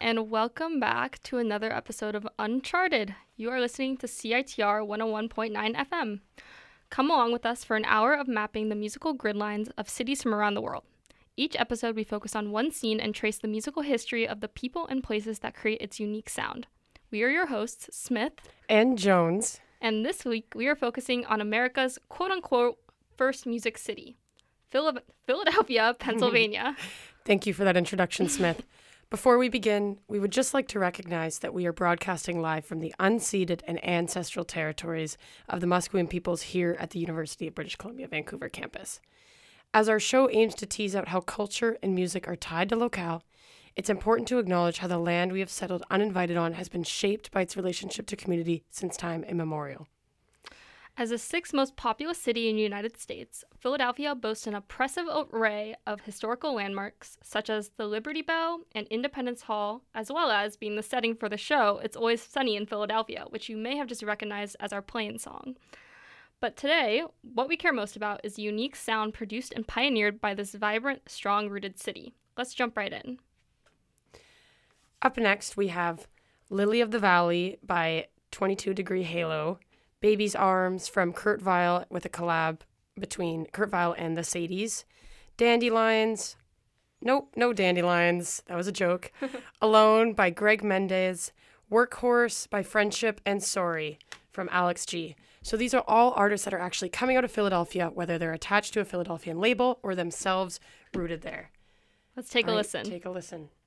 and welcome back to another episode of Uncharted. You are listening to CITR 101.9 FM. Come along with us for an hour of mapping the musical grid lines of cities from around the world. Each episode, we focus on one scene and trace the musical history of the people and places that create its unique sound. We are your hosts, Smith and Jones. And this week, we are focusing on America's quote-unquote first music city, Philadelphia, Pennsylvania. Thank you for that introduction, Smith. Before we begin, we would just like to recognize that we are broadcasting live from the unceded and ancestral territories of the Musqueam peoples here at the University of British Columbia, Vancouver campus. As our show aims to tease out how culture and music are tied to locale, it's important to acknowledge how the land we have settled uninvited on has been shaped by its relationship to community since time immemorial. As the sixth most populous city in the United States, Philadelphia boasts an impressive array of historical landmarks, such as the Liberty Bell and Independence Hall, as well as being the setting for the show It's Always Sunny in Philadelphia, which you may have just recognized as our playing song. But today, what we care most about is the unique sound produced and pioneered by this vibrant, strong-rooted city. Let's jump right in. Up next, we have Lily of the Valley by 22 Degree Halo, Baby's Arms from Kurt Vile with a collab between Kurt Vile and the Sadies, Dandelions, nope, no Dandelions, that was a joke, Alone by Greg Mendez, Workhorse by Friendship, and Sorry from Alex G. So these are all artists that are actually coming out of Philadelphia, whether they're attached to a Philadelphian label or themselves rooted there. Let's take a listen. Take a listen.